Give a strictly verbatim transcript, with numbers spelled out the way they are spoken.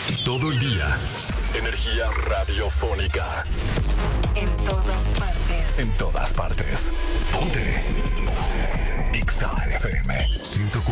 Todo el día. Energía radiofónica. En todas partes. En todas partes. Ponte. Ponte. X A F M ciento cuatro.